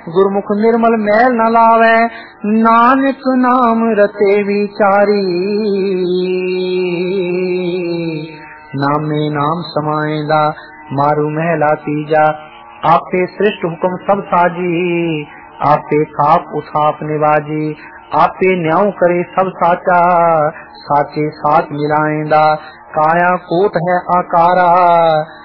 गुरमुख निर्मल मैल न लावे, नानक नाम रते विचारी। नामे नाम समाएंदा मारू महला तीजा, आपे श्रेष्ठ हुक्म सब साजी। आपे खाप उठाप निवाजी, आपे न्याय करे सब साचा। साचे साथ मिलाएंदा काया कोट है आकारा,